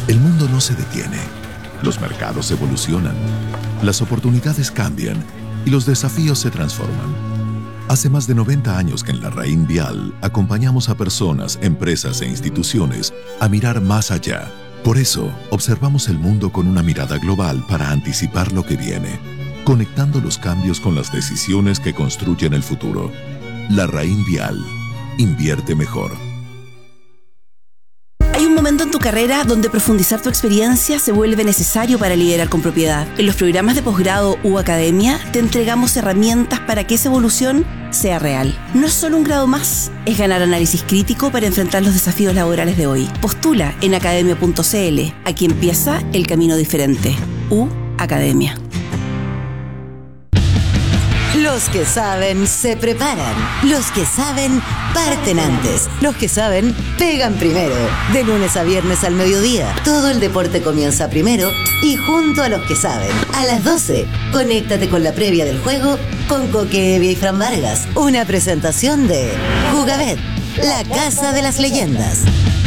El mundo no se detiene. Los mercados evolucionan, las oportunidades cambian y los desafíos se transforman. Hace más de 90 años que en Larraín Vial acompañamos a personas, empresas e instituciones a mirar más allá. Por eso, observamos el mundo con una mirada global para anticipar lo que viene, conectando los cambios con las decisiones que construyen el futuro. Larraín Vial. Invierte mejor. Hay un momento en tu carrera donde profundizar tu experiencia se vuelve necesario para liderar con propiedad. En los programas de posgrado u academia te entregamos herramientas para que esa evolución sea real. No es solo un grado más, es ganar análisis crítico para enfrentar los desafíos laborales de hoy. Postula en academia.cl. Aquí empieza el camino diferente. Academia. Los que saben se preparan. Los que saben parten antes. Los que saben pegan primero. De lunes a viernes al mediodía. Todo el deporte comienza primero y junto a los que saben. A las 12, conéctate con la previa del juego con Coque Evia y Fran Vargas. Una presentación de Jugabet, la casa de las leyendas.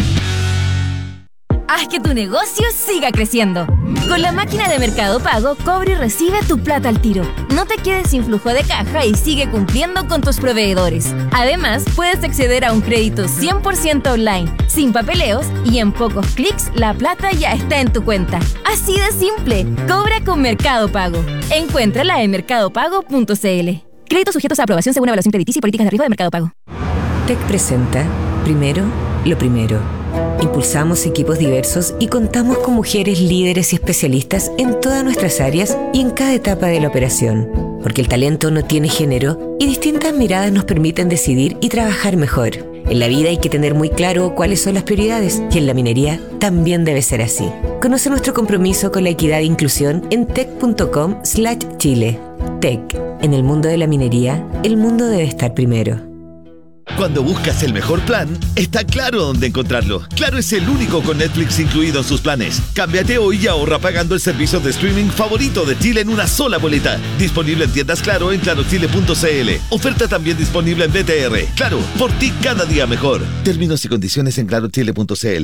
Haz que tu negocio siga creciendo. Con la máquina de Mercado Pago, cobra y recibe tu plata al tiro. No te quedes sin flujo de caja y sigue cumpliendo con tus proveedores. Además, puedes acceder a un crédito 100% online, sin papeleos y en pocos clics la plata ya está en tu cuenta. Así de simple. Cobra con Mercado Pago. Encuéntrala en mercadopago.cl. Créditos sujetos a aprobación según evaluación crediticia y políticas de riesgo de Mercado Pago. TEC presenta Primero, lo primero. Impulsamos equipos diversos y contamos con mujeres líderes y especialistas en todas nuestras áreas y en cada etapa de la operación. Porque el talento no tiene género y distintas miradas nos permiten decidir y trabajar mejor. En la vida hay que tener muy claro cuáles son las prioridades y en la minería también debe ser así. Conoce nuestro compromiso con la equidad e inclusión en tec.com/Chile. TEC. En el mundo de la minería, el mundo debe estar primero. Cuando buscas el mejor plan, está claro dónde encontrarlo. Claro es el único con Netflix incluido en sus planes. Cámbiate hoy y ahorra pagando el servicio de streaming favorito de Chile en una sola boleta. Disponible en tiendas Claro en clarochile.cl. Oferta también disponible en BTR. Claro, por ti cada día mejor. Términos y condiciones en clarochile.cl.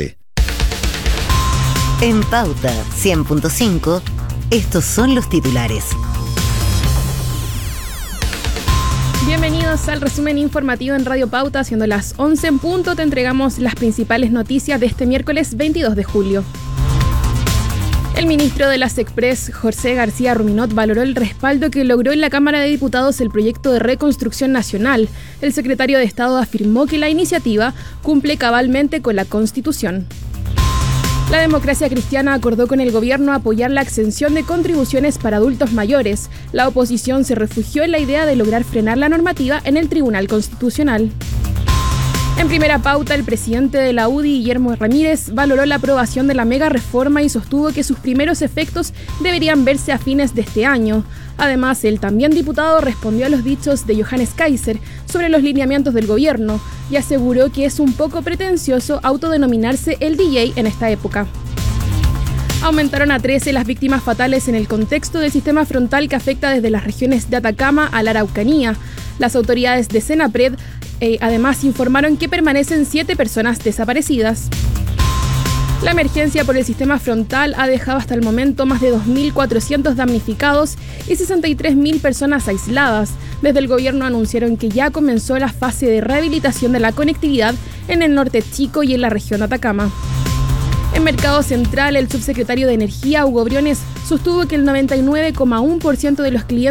En Pauta 100.5, estos son los titulares. Bienvenidos al resumen informativo en Radio Pauta. Siendo las 11 en punto, te entregamos las principales noticias de este miércoles 22 de julio. El ministro de la SECPRES, José García Ruminot, valoró el respaldo que logró en la Cámara de Diputados el proyecto de reconstrucción nacional. El secretario de Estado afirmó que la iniciativa cumple cabalmente con la Constitución. La Democracia Cristiana acordó con el gobierno apoyar la exención de contribuciones para adultos mayores. La oposición se refugió en la idea de lograr frenar la normativa en el Tribunal Constitucional. En primera pauta, el presidente de la UDI, Guillermo Ramírez, valoró la aprobación de la mega reforma y sostuvo que sus primeros efectos deberían verse a fines de este año. Además, el también diputado respondió a los dichos de Johannes Kaiser sobre los lineamientos del gobierno y aseguró que es un poco pretencioso autodenominarse el DJ en esta época. Aumentaron a 13 las víctimas fatales en el contexto del sistema frontal que afecta desde las regiones de Atacama a la Araucanía. Las autoridades de Senapred además informaron que permanecen 7 personas desaparecidas. La emergencia por el sistema frontal ha dejado hasta el momento más de 2.400 damnificados y 63.000 personas aisladas. Desde el gobierno anunciaron que ya comenzó la fase de rehabilitación de la conectividad en el norte chico y en la región de Atacama. En Mercado Central, el subsecretario de Energía, Hugo Briones, sostuvo que el 99,1% de los clientes